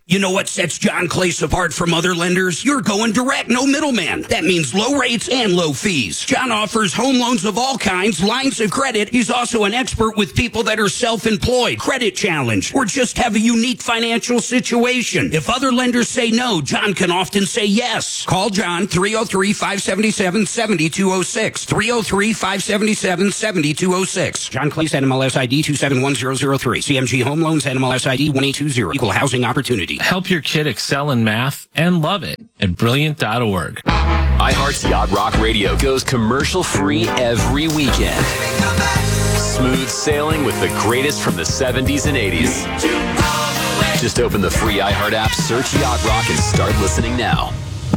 You know what sets John Clace apart from other lenders? You're going direct, no middleman. That means low rates and low fees. John offers home loans of all kinds, lines of credit. He's also an expert with people that are self-employed, credit challenged, or just have a unique financial situation. If other lenders say no, John can often say yes. Call John 303-577-7206. 303-577-7206. John Clace, NMLS ID 271003. CMG Home Loans, NMLS ID 1820. Equal Housing Opportunity. Help your kid excel in math and love it at Brilliant.org. iHeart's Yacht Rock Radio goes commercial-free every weekend. Smooth sailing with the greatest from the 70s and 80s. Just open the free iHeart app, search Yacht Rock, and start listening now.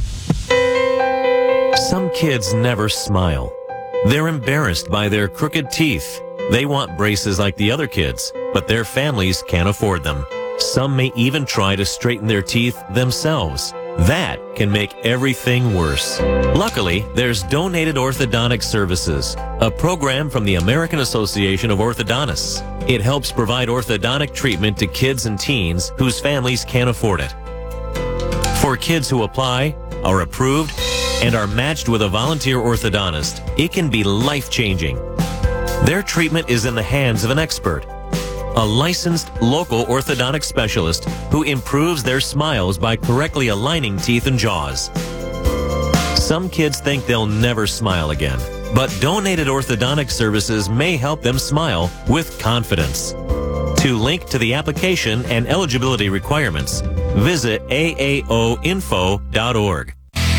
Some kids never smile. They're embarrassed by their crooked teeth. They want braces like the other kids, but their families can't afford them. Some may even try to straighten their teeth themselves. That can make everything worse. Luckily, there's Donated Orthodontic Services, a program from the American Association of Orthodontists. It helps provide orthodontic treatment to kids and teens whose families can't afford it. For kids who apply, are approved, and are matched with a volunteer orthodontist, it can be life-changing. Their treatment is in the hands of an expert, a licensed local orthodontic specialist who improves their smiles by correctly aligning teeth and jaws. Some kids think they'll never smile again, but Donated Orthodontic Services may help them smile with confidence. To link to the application and eligibility requirements, visit aaoinfo.org.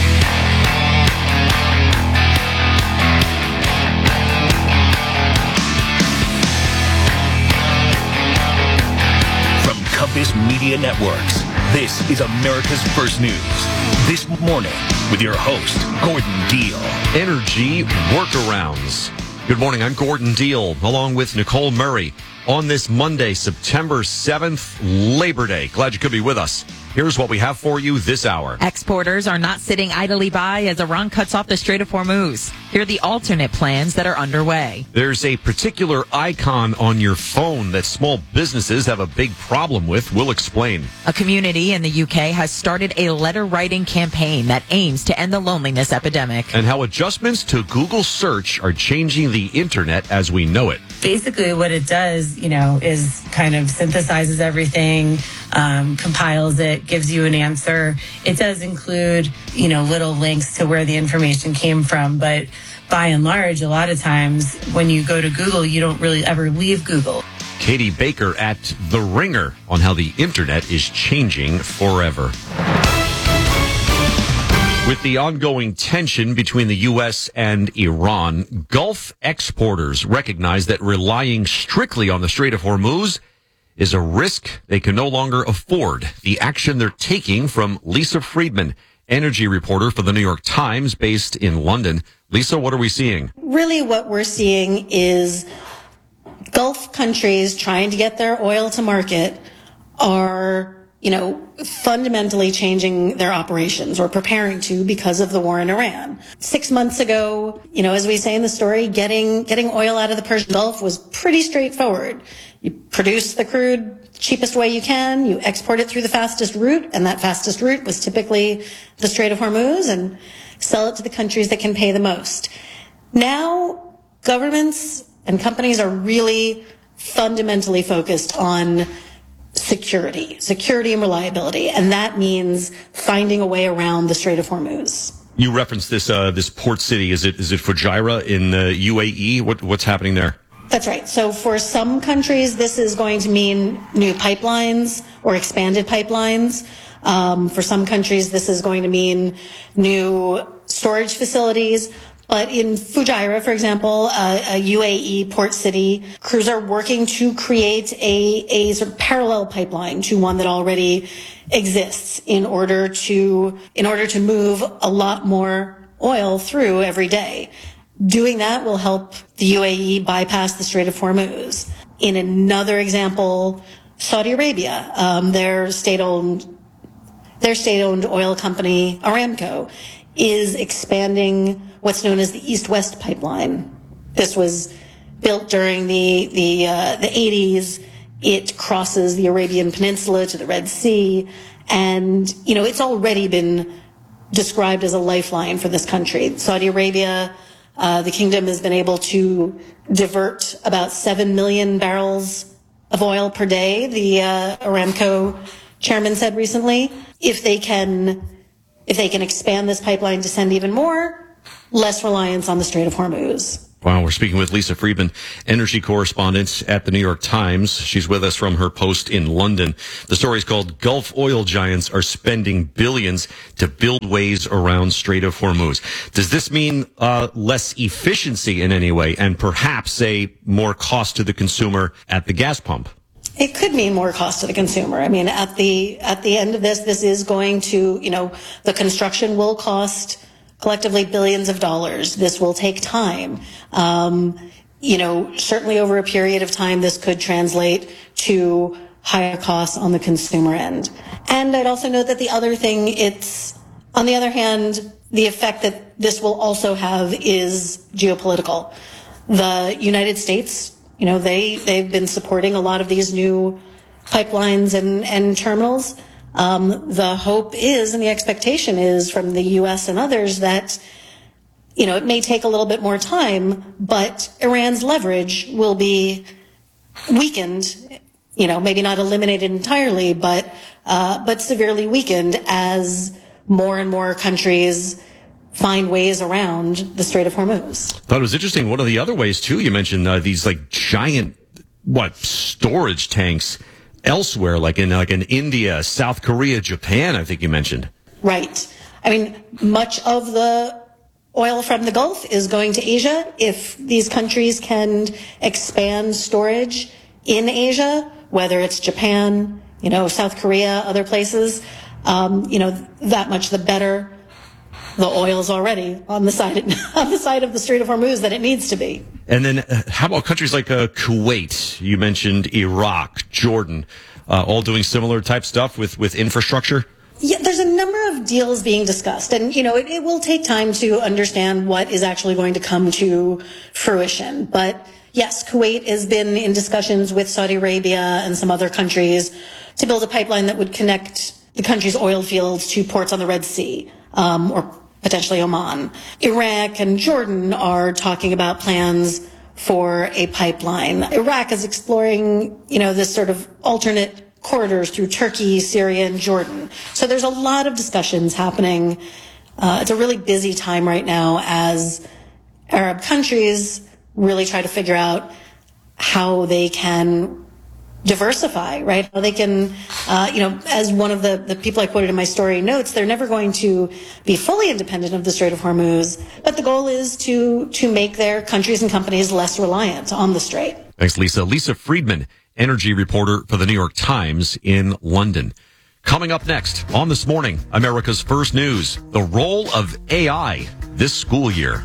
Compass Media Networks. This is America's First News. This morning with your host, Gordon Deal. Energy workarounds. Good morning, I'm Gordon Deal, along with Nicole Murray. On this Monday, September 7th, Labor Day. Glad you could be with us. Here's what we have for you this hour. Exporters are not sitting idly by as Iran cuts off the Strait of Hormuz. Here are the alternate plans that are underway. There's a particular icon on your phone that small businesses have a big problem with. We'll explain. A community in the UK has started a letter-writing campaign that aims to end the loneliness epidemic. And how adjustments to Google search are changing the internet as we know it. Basically what it does, is kind of synthesizes everything, compiles it, gives you an answer. It does include, little links to where the information came from, but by and large, a lot of times when you go to Google, you don't really ever leave Google. Katie Baker at The Ringer on how the internet is changing forever. With the ongoing tension between the U.S. and Iran, Gulf exporters recognize that relying strictly on the Strait of Hormuz is a risk they can no longer afford. The action they're taking from Lisa Friedman, energy reporter for the New York Times based in London. Lisa, what are we seeing? Really what we're seeing is Gulf countries trying to get their oil to market are fundamentally changing their operations or preparing to because of the war in Iran. 6 months ago, as we say in the story, getting oil out of the Persian Gulf was pretty straightforward. You produce the crude cheapest way you can, you export it through the fastest route, and that fastest route was typically the Strait of Hormuz, and sell it to the countries that can pay the most. Now, governments and companies are really fundamentally focused on security and reliability, and that means finding a way around the Strait of Hormuz. You referenced this port city. Is it Fujairah in the UAE? What's happening there? That's right. So for some countries, this is going to mean new pipelines or expanded pipelines. For some countries, this is going to mean new storage facilities. But in Fujairah, for example, a UAE port city, crews are working to create a sort of parallel pipeline to one that already exists in order to move a lot more oil through every day. Doing that will help the UAE bypass the Strait of Hormuz. In another example, Saudi Arabia, their state-owned oil company, Aramco, is expanding what's known as the East-West pipeline. This was built during the 80s It crosses the Arabian Peninsula to the Red Sea. And, it's already been described as a lifeline for this country. Saudi Arabia, the kingdom has been able to divert about 7 million barrels of oil per day, the Aramco chairman said recently. If they can expand this pipeline to send even more, less reliance on the Strait of Hormuz. Wow, we're speaking with Lisa Friedman, energy correspondent at the New York Times. She's with us from her post in London. The story is called Gulf Oil Giants Are Spending Billions to Build Ways Around Strait of Hormuz. Does this mean less efficiency in any way and perhaps more cost to the consumer at the gas pump? It could mean more cost to the consumer. I mean, at the end of this is going to, the construction will cost collectively billions of dollars. This will take time. Certainly over a period of time, this could translate to higher costs on the consumer end. And I'd also note that the other thing, on the other hand, the effect that this will also have is geopolitical. The United States, they've been supporting a lot of these new pipelines and terminals. The hope is, and the expectation is from the U.S. and others that, it may take a little bit more time, but Iran's leverage will be weakened, maybe not eliminated entirely, but severely weakened as more and more countries find ways around the Strait of Hormuz. Thought it was interesting. One of the other ways too, you mentioned these giant, storage tanks elsewhere, like in India, South Korea, Japan, I think you mentioned. Right. I mean, much of the oil from the Gulf is going to Asia. If these countries can expand storage in Asia, whether it's Japan, South Korea, other places, that much the better. The oil's already on the side of the Strait of Hormuz that it needs to be. And then how about countries like Kuwait? You mentioned Iraq, Jordan, all doing similar type stuff with infrastructure? Yeah, there's a number of deals being discussed. And, it will take time to understand what is actually going to come to fruition. But yes, Kuwait has been in discussions with Saudi Arabia and some other countries to build a pipeline that would connect the country's oil fields to ports on the Red Sea, or potentially Oman. Iraq and Jordan are talking about plans for a pipeline. Iraq is exploring, this sort of alternate corridors through Turkey, Syria, and Jordan. So there's a lot of discussions happening. It's a really busy time right now as Arab countries really try to figure out how they can diversify, right? How they can, as one of the people I quoted in my story notes, they're never going to be fully independent of the Strait of Hormuz, but the goal is to make their countries and companies less reliant on the Strait. Thanks, Lisa. Lisa Friedman, energy reporter for the New York Times in London. Coming up next on This Morning, America's First News, the role of AI this school year.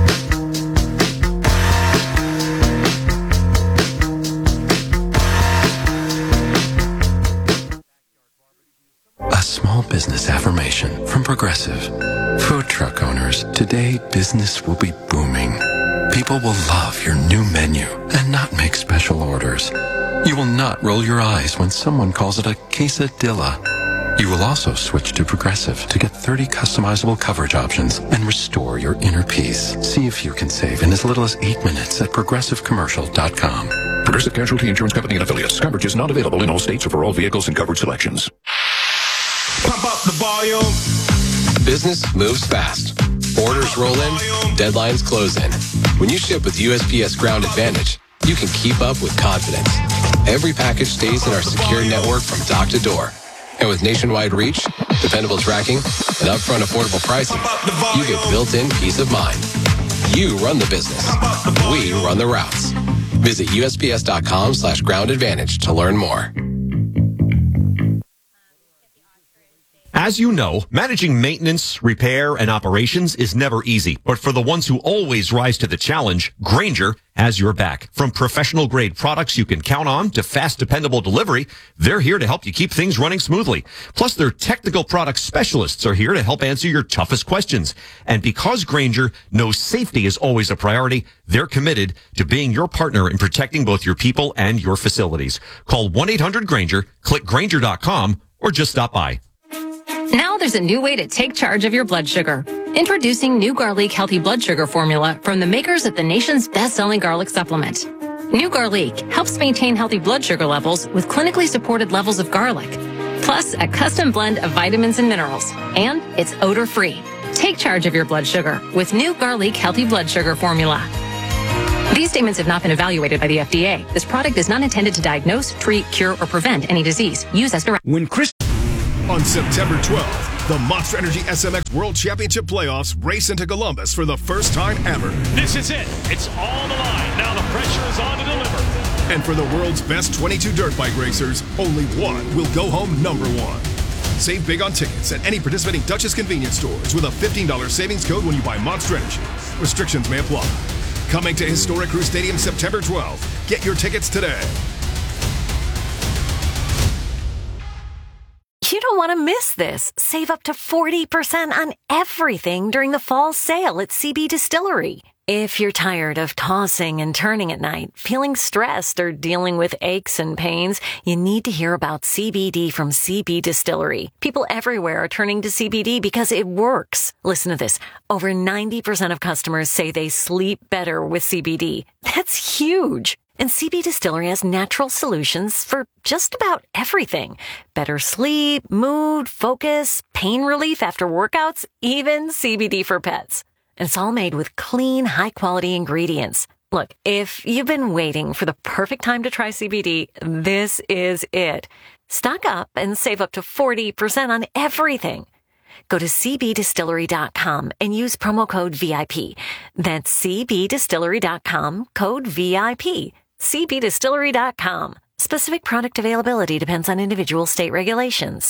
A small business affirmation from Progressive. Food truck owners, today business will be booming. People will love your new menu and not make special orders. You will not roll your eyes when someone calls it a quesadilla. You will also switch to Progressive to get 30 customizable coverage options and restore your inner peace. See if you can save in as little as 8 minutes at progressivecommercial.com. Progressive Casualty Insurance Company and Affiliates. Coverage is not available in all states or for all vehicles and coverage selections. Pump up the volume. Business moves fast. Orders roll in, deadlines close in. When you ship with USPS Ground Advantage, you can keep up with confidence. Every package stays in our secure network from dock to door. And with nationwide reach, dependable tracking, and upfront affordable pricing, you get built-in peace of mind. You run the business. We run the routes. Visit USPS.com/groundadvantage to learn more. As you know, managing maintenance, repair, and operations is never easy. But for the ones who always rise to the challenge, Grainger has your back. From professional-grade products you can count on to fast, dependable delivery, they're here to help you keep things running smoothly. Plus, their technical product specialists are here to help answer your toughest questions. And because Grainger knows safety is always a priority, they're committed to being your partner in protecting both your people and your facilities. Call 1-800-GRAINGER, click Grainger.com, or just stop by. Now there's a new way to take charge of your blood sugar. Introducing New Garlic Healthy Blood Sugar Formula from the makers of the nation's best-selling garlic supplement. New Garlic helps maintain healthy blood sugar levels with clinically supported levels of garlic, plus a custom blend of vitamins and minerals. And it's odor-free. Take charge of your blood sugar with New Garlic Healthy Blood Sugar Formula. These statements have not been evaluated by the FDA. This product is not intended to diagnose, treat, cure, or prevent any disease. Use as directed. On September 12th, the Monster Energy SMX World Championship Playoffs race into Columbus for the first time ever. This is it. It's all the line. Now the pressure is on to deliver. And for the world's best 22 dirt bike racers, only one will go home number one. Save big on tickets at any participating Dutchess convenience stores with a $15 savings code when you buy Monster Energy. Restrictions may apply. Coming to Historic Crew Stadium September 12th. Get your tickets today. You don't want to miss this. Save up to 40% on everything during the fall sale at CB Distillery. If you're tired of tossing and turning at night, feeling stressed, or dealing with aches and pains, you need to hear about CBD from CB Distillery. People everywhere are turning to CBD because it works. Listen to this. Over 90% of customers say they sleep better with CBD. That's huge. And CB Distillery has natural solutions for just about everything. Better sleep, mood, focus, pain relief after workouts, even CBD for pets. And it's all made with clean, high-quality ingredients. Look, if you've been waiting for the perfect time to try CBD, this is it. Stock up and save up to 40% on everything. Go to cbdistillery.com and use promo code VIP. That's cbdistillery.com, code VIP. cbdistillery.com. Specific product availability depends on individual state regulations.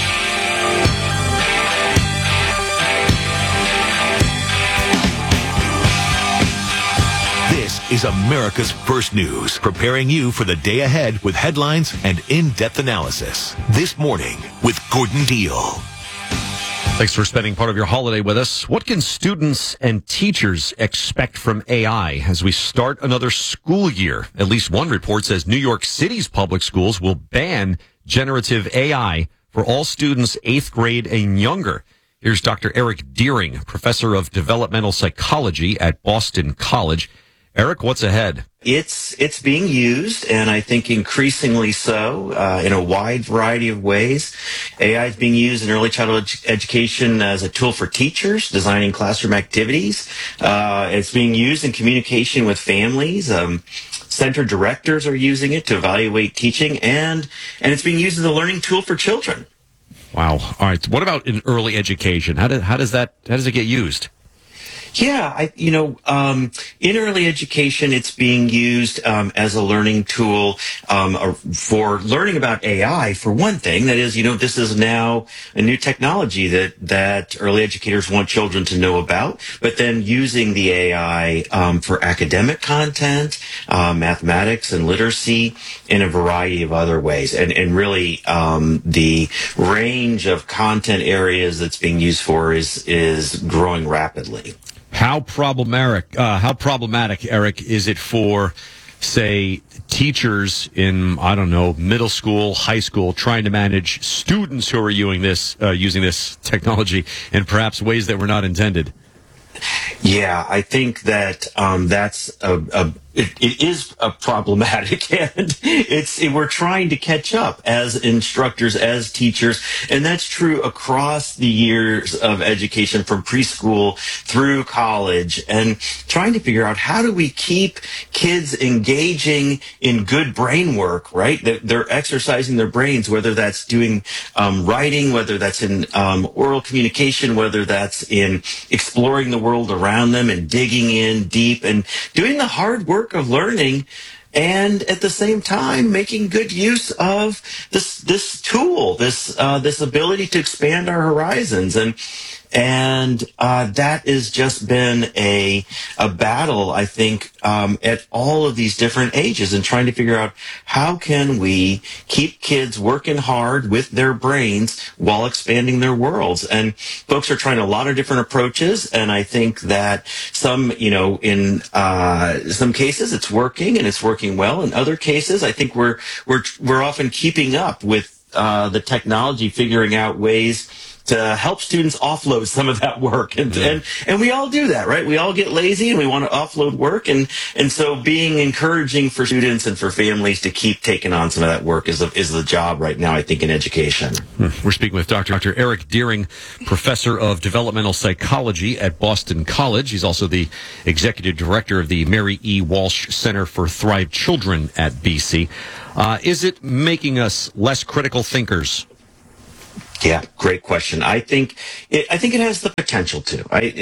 This is America's First News, preparing you for the day ahead with headlines and in-depth analysis. This morning with Gordon Deal. Thanks for spending part of your holiday with us. What can students and teachers expect from AI as we start another school year? At least one report says New York City's public schools will ban generative AI for all students 8th grade and younger. Here's Dr. Eric Deering, professor of developmental psychology at Boston College. Eric, what's ahead? It's being used, and I think increasingly so, in a wide variety of ways. AI is being used in early childhood education as a tool for teachers, designing classroom activities. It's being used in communication with families. Center directors are using it to evaluate teaching, and it's being used as a learning tool for children. Wow. All right. What about in early education? How does it get used? Yeah, in early education, it's being used as a learning tool for learning about AI, for one thing. That is, this is now a new technology that early educators want children to know about, but then using the AI for academic content, mathematics and literacy, in a variety of other ways. And really, the range of content areas that's being used for is growing rapidly. How problematic, Eric, is it for, say, teachers in, middle school, high school, trying to manage students who are using this technology in perhaps ways that were not intended? Yeah, I think that that's it is a problematic, and we're trying to catch up as instructors, as teachers, and that's true across the years of education from preschool through college, and trying to figure out how do we keep kids engaging in good brain work, right? They're exercising their brains, whether that's doing writing, whether that's in oral communication, whether that's in exploring the world around them and digging in deep and doing the hard work of learning and at the same time making good use of this tool, this ability to expand our horizons. And that has just been a battle, I think, at all of these different ages, and trying to figure out how can we keep kids working hard with their brains while expanding their worlds. And folks are trying a lot of different approaches, and I think that some, in some cases it's working and it's working well. In other cases, I think we're often keeping up with the technology, figuring out ways to help students offload some of that work. And we all do that, right? We all get lazy and we want to offload work. And so being encouraging for students and for families to keep taking on some of that work is the job right now, I think, in education. We're speaking with Dr. Eric Deering, professor of developmental psychology at Boston College. He's also the executive director of the Mary E. Walsh Center for Thrive Children at BC. Is it making us less critical thinkers? Yeah, great question. I think it has the potential to.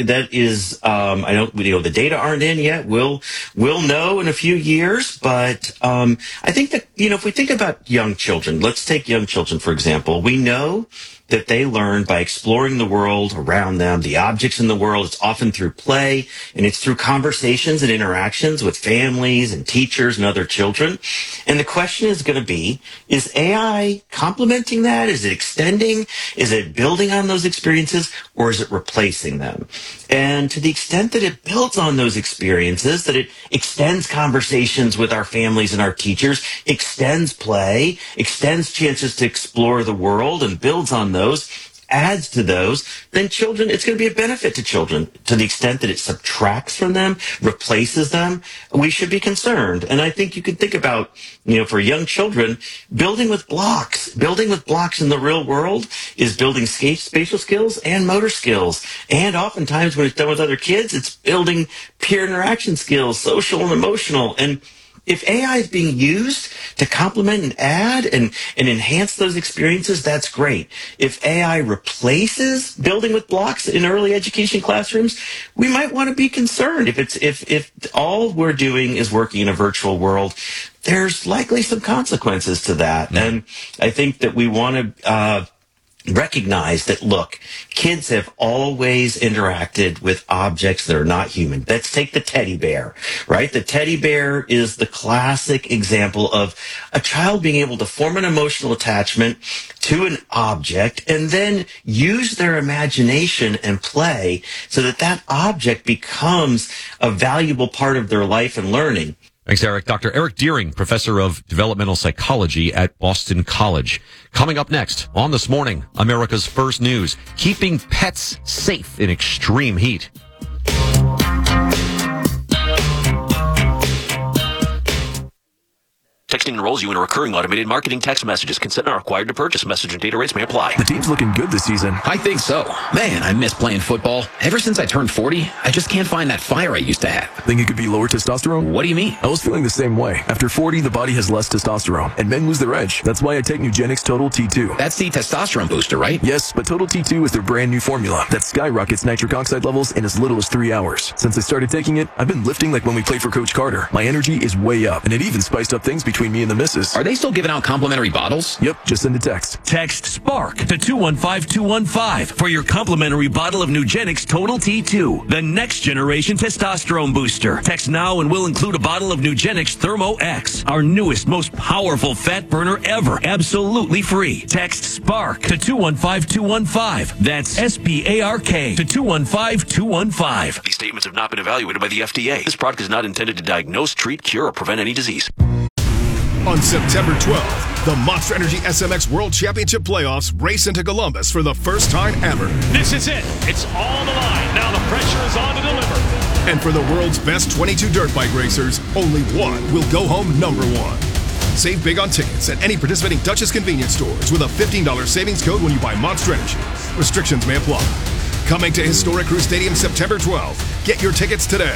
The data aren't in yet. We'll know in a few years, but I think that, if we think about young children, let's take young children, for example. We know that they learn by exploring the world around them, the objects in the world. It's often through play, and it's through conversations and interactions with families and teachers and other children. And the question is going to be, is AI complementing that? Is it extending? Is it building on those experiences, or is it replacing them? And to the extent that it builds on those experiences, that it extends conversations with our families and our teachers, extends play, extends chances to explore the world, and builds on those, adds to those, then children, it's going to be a benefit to children. To the extent that it subtracts from them, replaces them, we should be concerned. And I think you could think about, for young children, building with blocks in the real world is building spatial skills and motor skills. And oftentimes when it's done with other kids, it's building peer interaction skills, social and emotional. And if AI is being used to complement and add and enhance those experiences, that's great. If AI replaces building with blocks in early education classrooms, we might want to be concerned. If all we're doing is working in a virtual world, there's likely some consequences to that. Mm-hmm. And I think that we want to recognize that, look, kids have always interacted with objects that are not human. Let's take the teddy bear, right? The teddy bear is the classic example of a child being able to form an emotional attachment to an object and then use their imagination and play so that object becomes a valuable part of their life and learning. Thanks, Eric. Dr. Eric Deering, professor of developmental psychology at Boston College. Coming up next on This Morning, America's First News, keeping pets safe in extreme heat. Texting enrolls you in a recurring automated marketing text messages. Consent not required to purchase. Message and data rates may apply. The team's looking good this season. I think so. Man, I miss playing football. Ever since I turned 40, I just can't find that fire I used to have. Think it could be lower testosterone? What do you mean? I was feeling the same way. After 40, the body has less testosterone, and men lose their edge. That's why I take Nugenix Total T2. That's the testosterone booster, right? Yes, but Total T2 is their brand new formula that skyrockets nitric oxide levels in as little as 3 hours. Since I started taking it, I've been lifting like when we played for Coach Carter. My energy is way up, and it even spiced up things between me and the missus. Are they still giving out complimentary bottles? Yep, just send a text. Text SPARK to 215-215 for your complimentary bottle of Nugenix Total T2, the next generation testosterone booster. Text now and we'll include a bottle of Nugenix Thermo X, our newest, most powerful fat burner ever, absolutely free. Text SPARK to 215-215. That's SPARK to 215-215. These statements have not been evaluated by the FDA. This product is not intended to diagnose, treat, cure, or prevent any disease. On September 12th, the Monster Energy SMX World Championship Playoffs race into Columbus for the first time ever. This is it. It's all the line. Now the pressure is on to deliver. And for the world's best 22 dirt bike racers, only one will go home number one. Save big on tickets at any participating Dutchess convenience stores with a $15 savings code when you buy Monster Energy. Restrictions may apply. Coming to Historic Crew Stadium September 12th. Get your tickets today.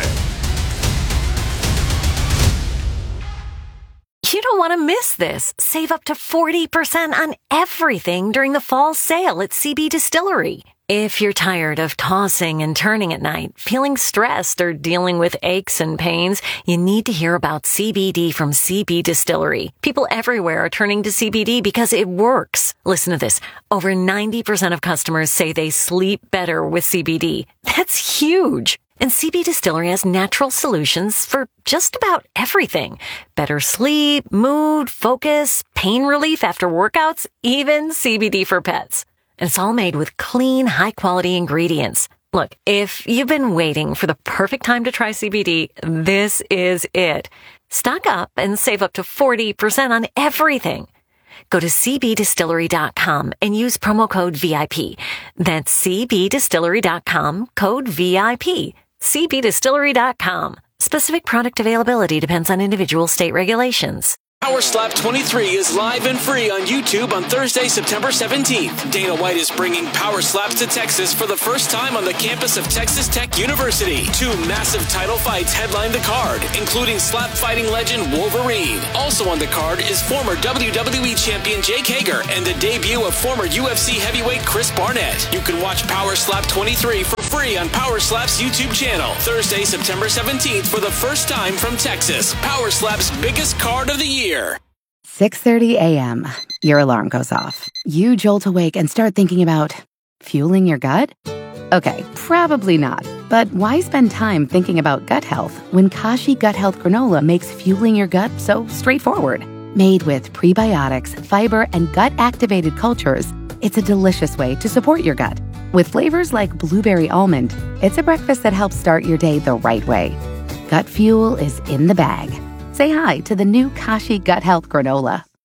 You don't want to miss this. Save up to 40% on everything during the fall sale at CB Distillery. If you're tired of tossing and turning at night, feeling stressed, or dealing with aches and pains, you need to hear about CBD from CB Distillery. People everywhere are turning to CBD because it works. Listen to this. Over 90% of customers say they sleep better with CBD. That's huge. And CB Distillery has natural solutions for just about everything. Better sleep, mood, focus, pain relief after workouts, even CBD for pets. And it's all made with clean, high-quality ingredients. Look, if you've been waiting for the perfect time to try CBD, this is it. Stock up and save up to 40% on everything. Go to cbdistillery.com and use promo code VIP. That's cbdistillery.com, code VIP. cbdistillery.com. Specific product availability depends on individual state regulations. Power Slap 23 is live and free on YouTube on Thursday, September 17th. Dana White is bringing Power Slaps to Texas for the first time on the campus of Texas Tech University. 2 massive title fights headline the card, including slap fighting legend Wolverine. Also on the card is former WWE champion Jake Hager and the debut of former UFC heavyweight Chris Barnett. You can watch Power Slap 23 for free on Power Slap's YouTube channel. Thursday, September 17th for the first time from Texas. Power Slap's biggest card of the year. 6:30 a.m. Your alarm goes off. You jolt awake and start thinking about fueling your gut? Okay, probably not. But why spend time thinking about gut health when Kashi Gut Health Granola makes fueling your gut so straightforward? Made with prebiotics, fiber, and gut-activated cultures, it's a delicious way to support your gut. With flavors like blueberry almond, it's a breakfast that helps start your day the right way. Gut fuel is in the bag. Say hi to the new Kashi Gut Health Granola.